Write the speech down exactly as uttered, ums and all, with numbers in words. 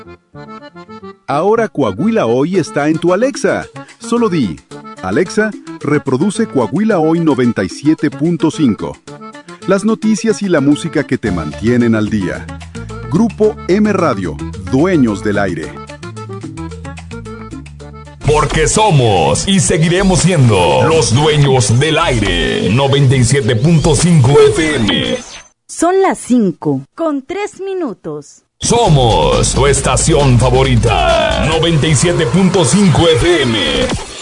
Ahora Coahuila Hoy está en tu Alexa. Solo di, Alexa, reproduce Coahuila Hoy noventa y siete punto cinco. Las noticias y la música que te mantienen al día. Grupo M Radio, dueños del aire. Porque somos y seguiremos siendo los dueños del aire. noventa y siete punto cinco F M. Son las cinco con tres minutos. Somos tu estación favorita. noventa y siete punto cinco F M.